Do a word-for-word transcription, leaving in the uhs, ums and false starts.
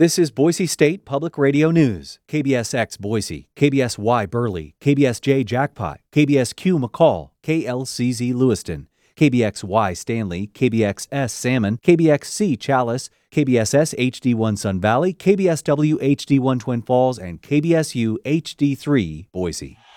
This is Boise State Public Radio News. K B S X Boise, K B S Y Burley, K B S J Jackpot, K B S Q McCall, K L C Z Lewiston, K B X Y Stanley, K B X S Salmon, K B X C Chalice, K B S S H D one Sun Valley, K B S W H D one Twin Falls, and K B S U H D three Boise.